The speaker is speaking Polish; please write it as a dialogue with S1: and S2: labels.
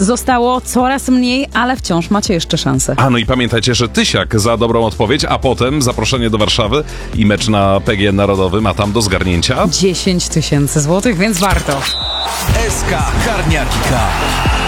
S1: Zostało coraz mniej, ale wciąż macie jeszcze szansę.
S2: No i pamiętajcie, że tysiak za dobrą odpowiedź, a potem zaproszenie do Warszawy i mecz na PGN Narodowym, a tam do zgarnięcia
S1: 10 000 złotych, więc warto.
S3: SK Karniaki Cup.